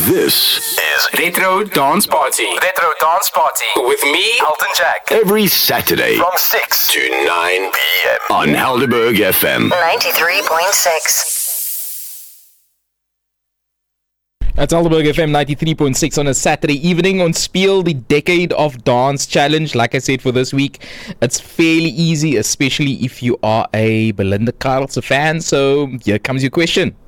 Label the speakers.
Speaker 1: This is
Speaker 2: Retro Dance Party.
Speaker 3: Retro Dance Party
Speaker 2: With me,
Speaker 3: Elton Jack.
Speaker 1: every Saturday
Speaker 3: From 6
Speaker 1: to 9
Speaker 3: p.m.
Speaker 1: on Helderberg FM.
Speaker 4: 93.6.
Speaker 5: That's Alderberg FM 93.6 on a Saturday evening on Spiel, the Decade of Dance Challenge. Like I said, for this week, it's fairly easy, especially if you are a Belinda Carlson fan. So here comes your question.